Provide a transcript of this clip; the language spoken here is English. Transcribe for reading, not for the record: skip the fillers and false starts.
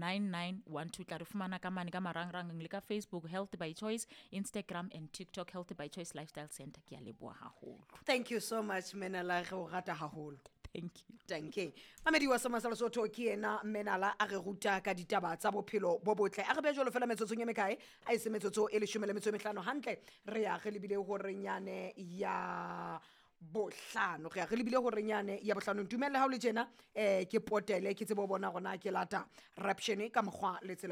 9912 tla re fumana ka mane ka marangrang le ka Facebook Healthy by Choice, Instagram and TikTok Healthy by Choice Lifestyle Center. Ke a leboha haholo. Thank you so much Menala, re o rata haholo. Thank you. Thank you. Mamedi wa Sama Lesotho ke ena Menala a re ruta ka ditaba tsa bophelo bo botle. A re be jolo fela metsotsong e mekae a ise metsotso e 15 hantle re ya re lebile ho renyane ya bohlano re ya re lebile ho renyane ya bohlano. Dumelle ha o le tjena ke potele ke tsebo bona gona ke lata raption ka mokgwa le tsela